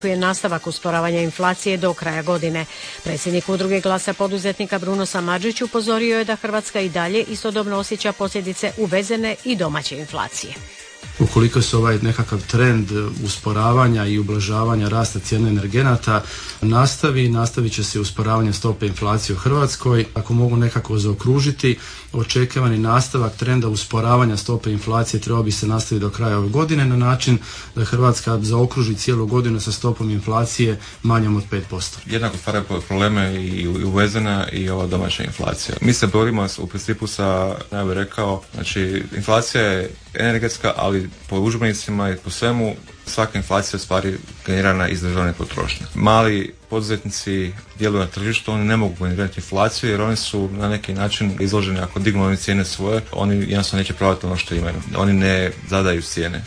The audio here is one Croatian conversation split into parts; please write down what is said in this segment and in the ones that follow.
je nastavak usporavanja inflacije do kraja godine. Predsjednik udruge Glasa poduzetnika Bruno Samardžić upozorio je da Hrvatska i dalje istodobno osjeća posljedice uvezene i domaće inflacije. Ukoliko se ovaj nekakav trend usporavanja i ublažavanja rasta cijene energenata nastavit će se usporavanje stope inflacije u Hrvatskoj. Ako mogu nekako zaokružiti, očekivani nastavak trenda usporavanja stope inflacije trebao bi se nastaviti do kraja ove godine na način da Hrvatska zaokruži cijelu godinu sa stopom inflacije manjom od 5%. Jednako stvaraju probleme i uvezena i ova domaća inflacija. Mi se borimo u principu sa, ja bih rekao, znači inflacija je energetska, ali po udžbenicima i po svemu svaka inflacija je stvari generirana iz državne potrošnje. Mali poduzetnici djeluju na tržištu, oni ne mogu generirati inflaciju jer oni su na neki način izloženi, ako dignu one cijene svoje, oni jednostavno neće prodati ono što imaju. Oni ne zadaju cijene.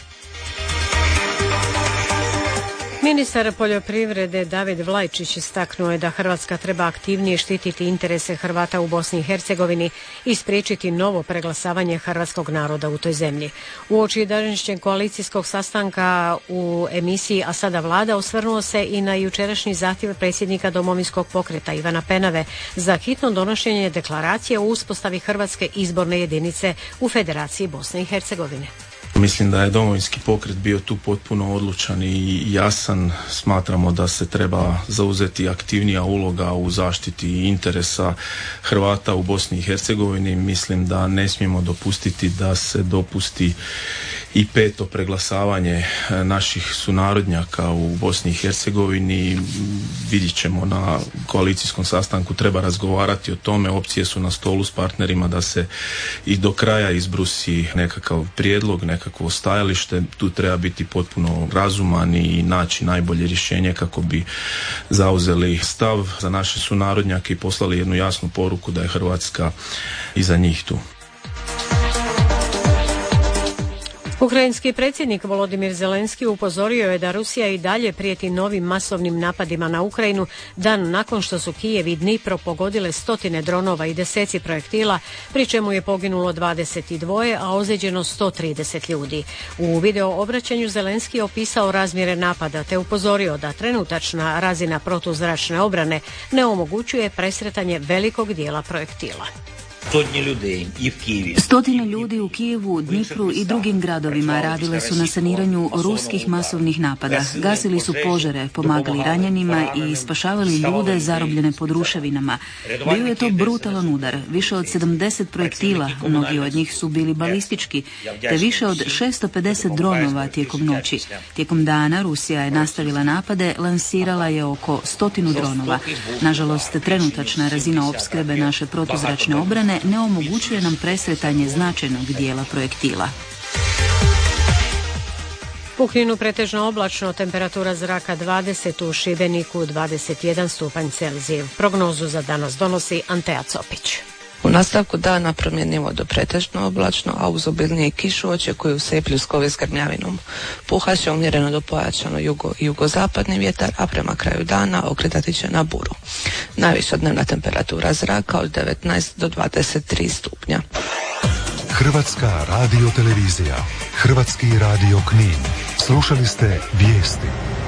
Ministar poljoprivrede David Vlajčić istaknuo je da Hrvatska treba aktivnije štititi interese Hrvata u Bosni i Hercegovini i spriječiti novo preglasavanje hrvatskog naroda u toj zemlji. Uoči današnjeg koalicijskog sastanka u emisiji A sada Vlada osvrnuo se i na jučerašnji zahtjev predsjednika Domovinskog pokreta Ivana Penave za hitno donošenje deklaracije o uspostavi Hrvatske izborne jedinice u Federaciji Bosne i Hercegovine. Mislim da je Domovinski pokret bio tu potpuno odlučan i jasan. Smatramo da se treba zauzeti aktivnija uloga u zaštiti interesa Hrvata u Bosni i Hercegovini. Mislim da ne smijemo dopustiti da se dopusti i peto preglasavanje naših sunarodnjaka u Bosni i Hercegovini. Vidjet ćemo na koalicijskom sastanku, treba razgovarati o tome, opcije su na stolu s partnerima da se i do kraja izbrusi nekakav prijedlog, nekakvo stajalište. Tu treba biti potpuno razuman i naći najbolje rješenje kako bi zauzeli stav za naše sunarodnjake i poslali jednu jasnu poruku da je Hrvatska iza njih tu. Ukrajinski predsjednik Volodimir Zelenski upozorio je da Rusija i dalje prijeti novim masovnim napadima na Ukrajinu dan nakon što su Kijev i Dnipro pogodile stotine dronova i deseci projektila, pri čemu je poginulo 22, a ozlijeđeno 130 ljudi. U video obraćanju Zelenski je opisao razmjere napada te upozorio da trenutačna razina protuzračne obrane ne omogućuje presretanje velikog dijela projektila. Stotine ljudi u Kijevu, Dnipru i drugim gradovima radile su na saniranju ruskih masovnih napada. Gasili su požare, pomagali ranjenima i spašavali ljude zarobljene pod ruševinama. Bio je to brutalan udar. Više od 70 projektila, mnogi od njih su bili balistički, te više od 650 dronova tijekom noći. Tijekom dana Rusija je nastavila napade, lansirala je oko 100 dronova. Nažalost, trenutačna razina opskrbe naše protuzračne obrane ne omogućuje nam presretanje značajnog dijela projektila. U Kninu pretežno oblačno, temperatura zraka 20, u Šibeniku 21 stupanj Celzijev. Prognozu za danas donosi Antea Copić. U nastavku dana promjenjivo do pretežno oblačno, a uz obilnije kišu očekuju se pljuskovi s grmljavinom. Puhat će umjereno do pojačano jugozapadni vjetar, a prema kraju dana okretati će na buru. Najviša dnevna temperatura zraka od 19 do 23 stupnja. Hrvatska radiotelevizija, Hrvatski radio Knin. Slušali ste vijesti.